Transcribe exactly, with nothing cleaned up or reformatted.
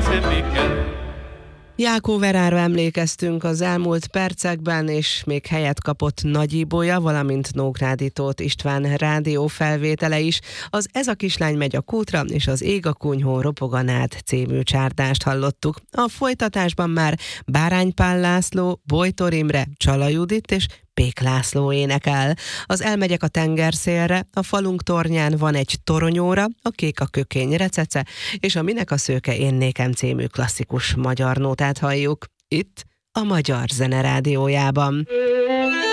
Jákó Verára emlékeztünk az elmúlt percekben, és még helyet kapott Nagy Ibolya, valamint Nógrádi Tóth István rádiófelvétele is. Az Ez a kislány megy a kútra, és az Ég a kunyhón ropog a nád című csárdást hallottuk. A folytatásban már Bárány Pál László, Bojtor Imre, Csala Judit és Pék László énekel. Az Elmegyek a tengerszélre, a falunk tornyán van egy toronyóra, a Kék a kökény recece, és a Minek a szőke én nékem című klasszikus magyar nótát halljuk. Itt a Magyar Zene Rádiójában.